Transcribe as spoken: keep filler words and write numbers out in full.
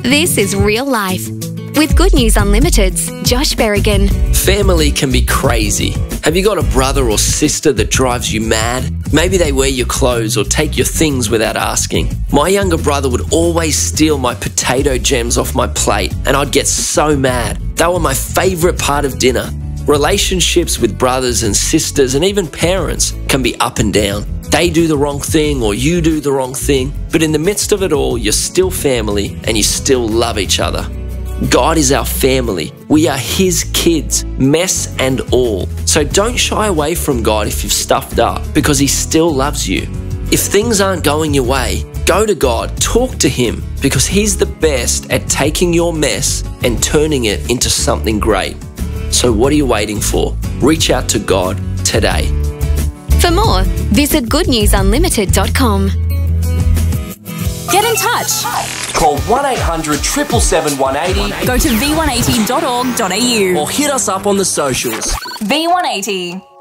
This is Real Life with Good News Unlimited's Josh Berrigan. Family can be crazy. Have you got a brother or sister that drives you mad? Maybe they wear your clothes or take your things without asking. My younger brother would always steal my potato gems off my plate, and I'd get so mad. They were my favourite part of dinner. Relationships with brothers and sisters and even parents can be up and down. They do the wrong thing or you do the wrong thing, but in the midst of it all, you're still family and you still love each other. God is our family. We are His kids, mess and all. So don't shy away from God if you've stuffed up, because He still loves you. If things aren't going your way, go to God, talk to Him, because He's the best at taking your mess and turning it into something great. So what are you waiting for? Reach out to God today. For more, visit good news unlimited dot com. Get in touch. Call one eight hundred, seven seven seven, one eight zero. Go to v one eighty dot org dot a u Or hit us up on the socials. V one eighty.